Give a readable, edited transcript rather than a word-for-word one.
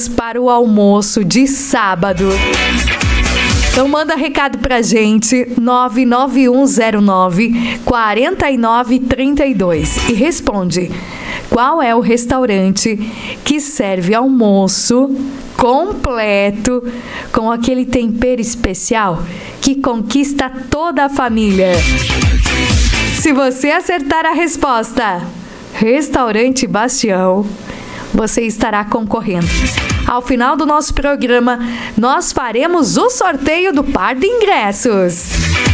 ingressos para o almoço de sábado. Então manda recado pra gente, 99109-4932 e responde: qual é o restaurante que serve almoço completo com aquele tempero especial que conquista toda a família? Se você acertar a resposta, Restaurante Bastião, você estará concorrendo. Ao final do nosso programa, nós faremos o sorteio do par de ingressos.